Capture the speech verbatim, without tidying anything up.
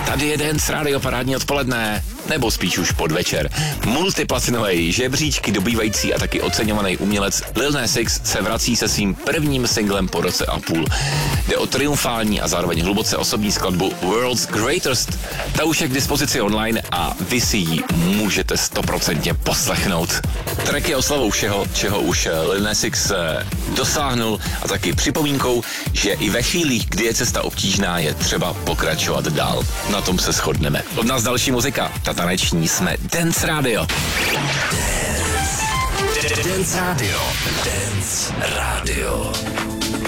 Tady je Dance Radio parádní odpoledne, nebo spíš už podvečer. Multiplatinový žebříčky dobývající a taky oceňovaný umělec Lil Nas X se vrací se svým prvním singlem po roce a půl. Jde o triumfální a zároveň hluboce osobní skladbu World's Greatest. Ta už je k dispozici online a vy si ji můžete stoprocentně poslechnout. Track je oslavou všeho, čeho už Lil Nas X dosáhnul a taky připomínkou, že i ve chvílích, kdy je cesta obtížná, je třeba pokračovat dál. Na tom se shodneme. Od nás další muzika, ta taneční, jsme Dance Radio. Dance, Dance Radio. Dance Radio.